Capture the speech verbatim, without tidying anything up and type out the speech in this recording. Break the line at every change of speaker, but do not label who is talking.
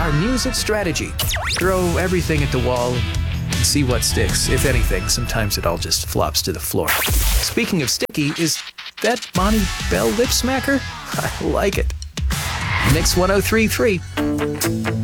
our music strategy. Throw everything at the wall and see what sticks. If anything, sometimes it all just flops to the floor. Speaking of sticky, is that Bonnie Bell lip smacker? I like it. Mix one oh three point three.